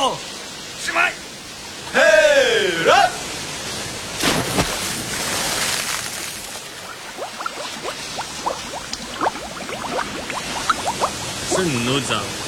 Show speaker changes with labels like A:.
A: 好，
B: 是麦，
A: 嘿人。
C: 圣奴长。